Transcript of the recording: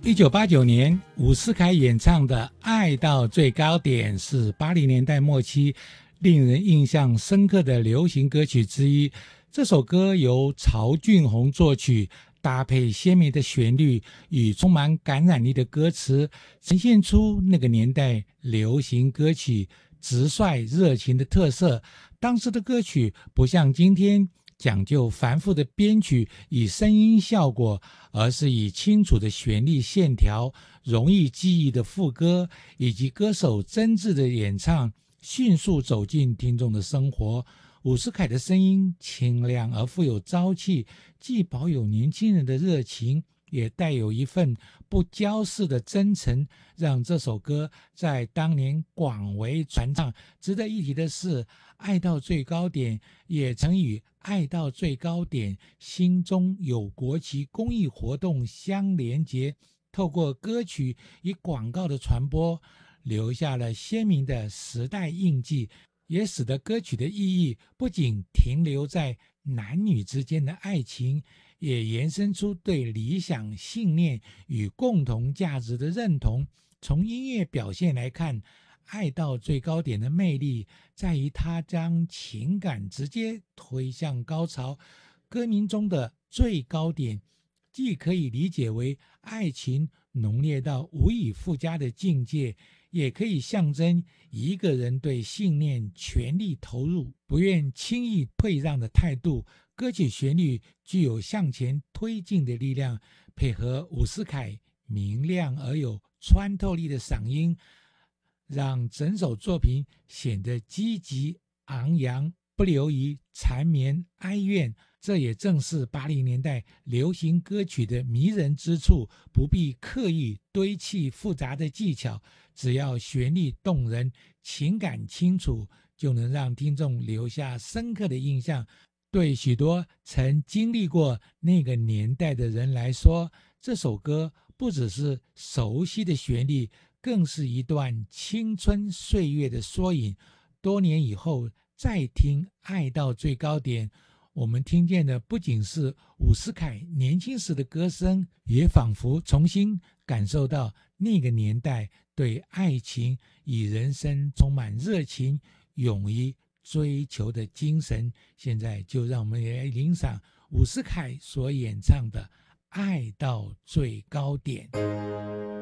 1989年，伍思凯演唱的《爱到最高点》是80年代末期令人印象深刻的流行歌曲之一。这首歌由曹俊宏作曲，搭配鲜明的旋律与充满感染力的歌词，呈现出那个年代流行歌曲直率热情的特色。当时的歌曲不像今天讲究繁复的编曲与声音效果，而是以清楚的旋律线条、容易记忆的副歌以及歌手真挚的演唱，迅速走进听众的生活。伍思凯的声音清亮而富有朝气，既保有年轻人的热情，也带有一份不骄饰的真诚，让这首歌在当年广为传唱。值得一提的是，爱到最高点也曾与爱到最高点心中有国旗公益活动相连结，透过歌曲与广告的传播，留下了鲜明的时代印记，也使得歌曲的意义不仅停留在男女之间的爱情，也延伸出对理想、信念与共同价值的认同。从音乐表现来看，爱到最高点的魅力在于它将情感直接推向高潮。歌名中的最高点既可以理解为爱情浓烈到无以复加的境界，也可以象征一个人对信念全力投入，不愿轻易退让的态度。歌曲旋律具有向前推进的力量，配合伍思凯明亮而有穿透力的嗓音，让整首作品显得积极昂扬，不流于缠绵哀怨。这也正是80年代流行歌曲的迷人之处，不必刻意堆砌复杂的技巧，只要旋律动人，情感清楚，就能让听众留下深刻的印象。对许多曾经历过那个年代的人来说，这首歌不只是熟悉的旋律，更是一段青春岁月的缩影。多年以后再听《爱到最高点》，我们听见的不仅是伍思凯年轻时的歌声，也仿佛重新感受到那个年代对爱情与人生充满热情、勇于追求的精神。现在就让我们来欣赏伍思凯所演唱的《爱到最高点》。